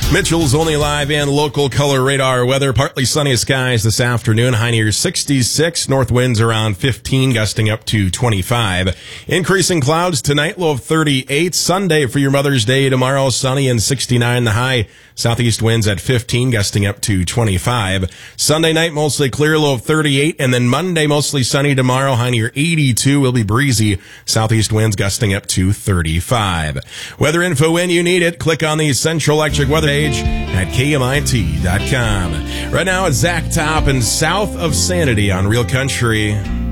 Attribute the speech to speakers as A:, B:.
A: Mitchell's only live and local color radar weather. Partly sunny skies this afternoon. High near 66. North winds around 15, gusting up to 25. Increasing clouds tonight, low of 38. Sunday for your Mother's Day tomorrow, sunny and 69 the high. Southeast winds at 15, gusting up to 25. Sunday night, mostly clear, low of 38. And then Monday, mostly sunny tomorrow, high near 82. Will be breezy. Southeast winds gusting up to 35. Weather info when you need it. Click on the Central Electric Weather page at KMIT.com. Right now, it's Zach Top and South of Sanity on Real Country.